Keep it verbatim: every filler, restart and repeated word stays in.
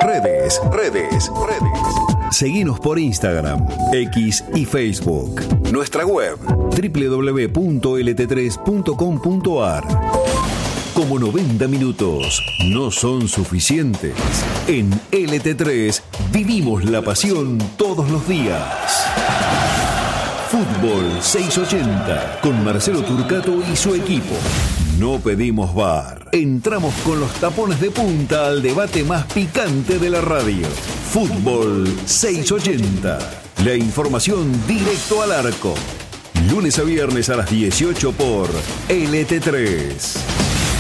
Redes, redes, redes. Seguinos por Instagram, X y Facebook. Nuestra web, doble u doble u doble u punto l t tres punto com punto a r. Como noventa minutos no son suficientes, en L T tres vivimos la pasión todos los días. Fútbol seiscientos ochenta con Marcelo Turcato y su equipo. No pedimos V A R. Entramos con los tapones de punta al debate más picante de la radio. Fútbol seiscientos ochenta. La información directo al arco. Lunes a viernes a las dieciocho por L T tres.